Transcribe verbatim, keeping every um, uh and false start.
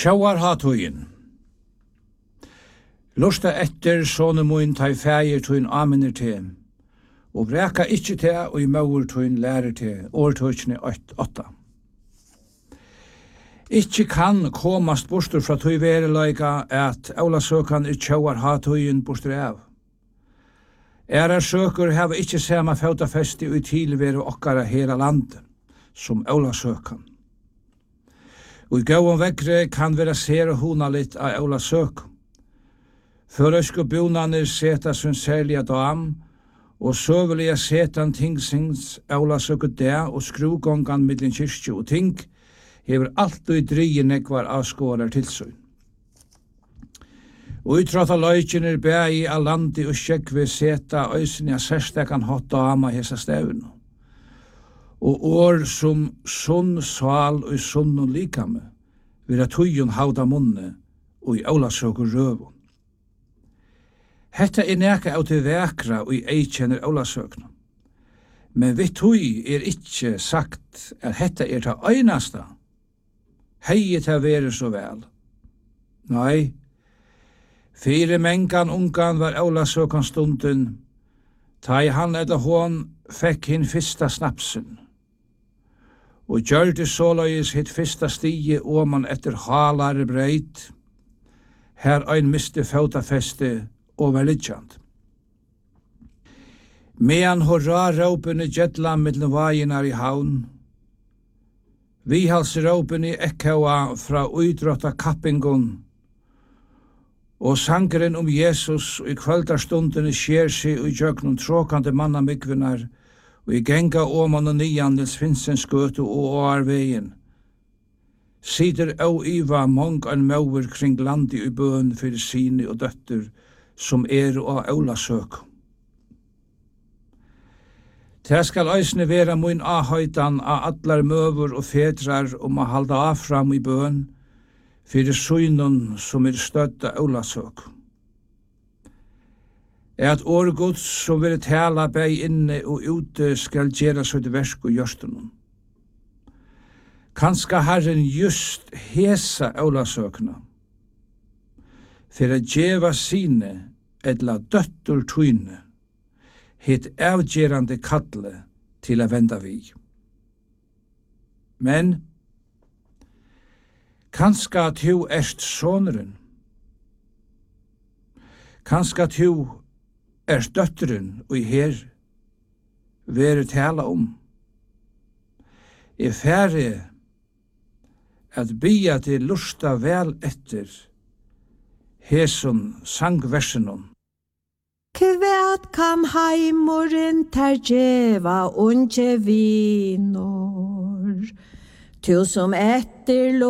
Sjauar hatuin. Lusta etter sånne mun ta i feir tuin aminner til, og breka ikkje til og i maur tuin lærer til, årtøkene åtta. Ikkje kan komast bostur fra tui vereleiga at aulasøkan er sjauar hatuin bostur av. Ærar søkur hava ikkje sama fætafesti og tilveru okkara hera land, som aulasøkan. Og i gauan vekre kan vera sere hona litt av aulasøkan. Førøyske bonaner seta sin særlige dam, og søvelige setan tingsings aulasøket der og skruvgångan middelen kyrkje og ting, hever alt og i drige nekvar avskårar tilsøyn. Og utrådta løykjener bæg i all landi og skjekve seta øysene av særstekan hot dama hesa stevnu. Og år som sunn sval og sunn og likame, vira tøyun hauda munne og i aulasøker røvun. Hetta er neka av til vekra og i eikjenner aulasøkna. Men vi tøy er ikkje sagt at hetta er ta øynasta. Hei ta vere så vel. Nei, fire mengan ungan var aulasøkan stunden, ta i han eller hon fekk hin fyrsta snapsen. Og gjørte såløyes hitt fyrsta stige åman etter halare breit, her ein miste føtafeste og verliggjant. Mean hurra råpene gjetla mittlen vaginar i havn, vihals råpene ekkaua fra uidrotta kappingon, og sangren om Jesus i kvöldarstundene skjer seg og gjøknum tråkande mannamikvinar, og i genga åman og nian Nils Finsens gøtu og åarvegen, sider au iva mong en mauer kring landi i bøn fyrir sine og døtter, som er og aulasøk. Det skal eisne vera mun ahøytan av allar møver og fedrar om a halda av fram i bøn, fyrir søynun som er støtta aulasøk. At årgods som vil tala bei inne og ute skal gjera søyde versk og gjørstunum. Kanska Herren just hesa aulasøkna, for at djeva sine edla døttur tøyne, hitt avgjerande kalle til a venda vi. Men, kanska tu erst sonren, kanska tu erst døtteren og i her vere tala om. Er færre at bia til lusta vel etter hesun sangversenun. Kvært kam heimuren ter djeva unge vinor, tu som etter